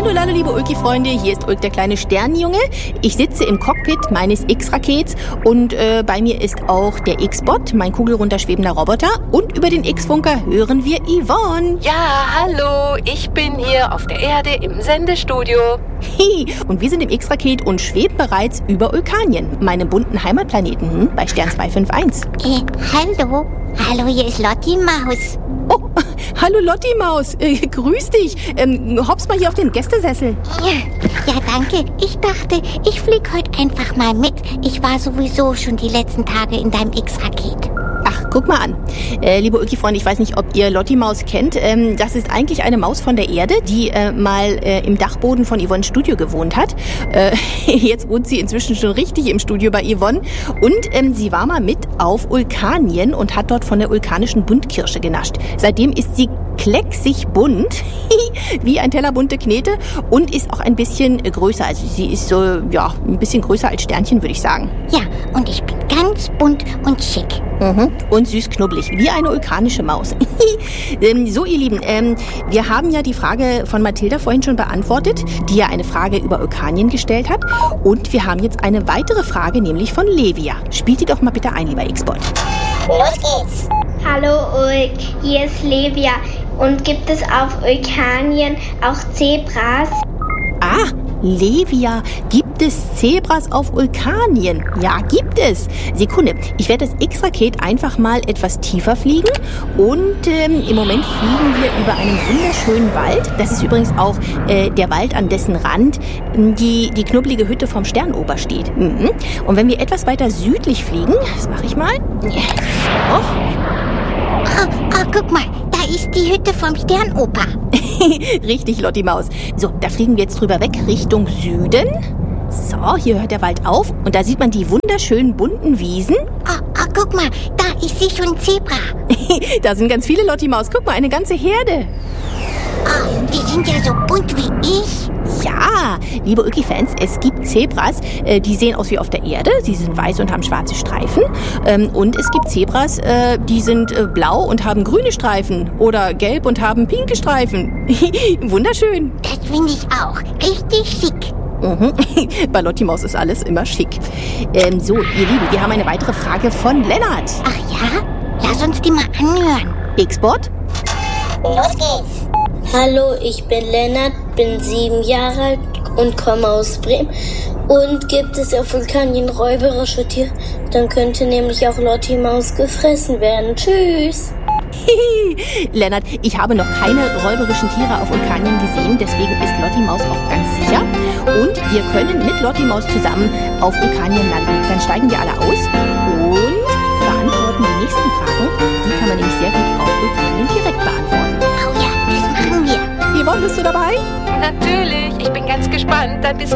Hallo, liebe Ulki-Freunde, hier ist Ulk, der kleine Sternenjunge. Ich sitze im Cockpit meines X-Rakets und bei mir ist auch der X-Bot, mein kugelrunter schwebender Roboter. Und über den X-Funker hören wir Yvonne. Ja, hallo, ich bin hier auf der Erde im Sendestudio. Und wir sind im X-Raket und schweben bereits über Ulkanien, meinem bunten Heimatplaneten, bei Stern 251. Hallo. Hallo, hier ist Lotti Maus. Oh, hallo Lotti Maus, grüß dich. Hopp's mal hier auf den Gästesessel. Ja, danke. Ich dachte, ich flieg heute einfach mal mit. Ich war sowieso schon die letzten Tage in deinem X-Raket. Ach, guck mal an. Liebe Ulki-Freunde, ich weiß nicht, ob ihr Lotti Maus kennt. Das ist eigentlich eine Maus von der Erde, die mal im Dachboden von Yvonnes Studio gewohnt hat. Jetzt wohnt sie inzwischen schon richtig im Studio bei Yvonne. Und sie war mal mit auf Ulkanien und hat dort von der vulkanischen Buntkirsche genascht. Seitdem ist sie klecksig bunt, wie ein Teller bunte Knete, und ist auch ein bisschen größer. Also sie ist so, ja, ein bisschen größer als Sternchen, würde ich sagen. Ja, und ich bin ganz bunt und schick. Und süß knubbelig, wie eine vulkanische Maus. So, ihr Lieben, wir haben ja die Frage von Mathilda vorhin schon beantwortet, die ja eine Frage über Vulkanien gestellt hat. Und wir haben jetzt eine weitere Frage, nämlich von Levia. Spielt die doch mal bitte ein, lieber X-Bot. Los geht's. Hallo Ulk, hier ist Levia. Und gibt es auf Vulkanien auch Zebras? Ah, Levia, gibt es Zebras auf Vulkanien? Ja, gibt es. Sekunde, ich werde das X-Raket einfach mal etwas tiefer fliegen. Und im Moment fliegen wir über einen wunderschönen Wald. Das ist übrigens auch der Wald, an dessen Rand die knubbelige Hütte vom Sternoper steht. Und wenn wir etwas weiter südlich fliegen, das mache ich mal. Guck mal, da ist die Hütte vom Sternoper. Richtig, Lotti Maus. So, da fliegen wir jetzt drüber weg Richtung Süden. So, hier hört der Wald auf und da sieht man die wunderschönen bunten Wiesen. Guck mal, da ist sie schon Zebra. Da sind ganz viele, Lotti Maus. Guck mal, eine ganze Herde. Die sind ja so bunt wie ich. Ja, liebe Ulki-Fans, es gibt Zebras, die sehen aus wie auf der Erde. Sie sind weiß und haben schwarze Streifen. Und es gibt Zebras, die sind blau und haben grüne Streifen. Oder gelb und haben pinke Streifen. Wunderschön. Das finde ich auch. Richtig schick. Bei Lotti Maus ist alles immer schick. So, ihr Lieben, wir haben eine weitere Frage von Lennart. Ach ja? Lass uns die mal anhören. X-Bot? Los geht's. Hallo, ich bin Lennart, bin 7 Jahre alt und komme aus Bremen. Und gibt es auf Vulkanien räuberische Tiere, dann könnte nämlich auch Lotti Maus gefressen werden. Tschüss! Lennart, ich habe noch keine räuberischen Tiere auf Vulkanien gesehen, deswegen ist Lotti Maus auch ganz sicher. Und wir können mit Lotti Maus zusammen auf Vulkanien landen. Dann steigen wir alle aus und beantworten die nächsten Fragen. Die kann man nämlich sehr gut auf Vulkanien direkt beantworten. Oh ja, das machen wir. Yvonne, bist du dabei? Natürlich, ich bin ganz gespannt. Dann bis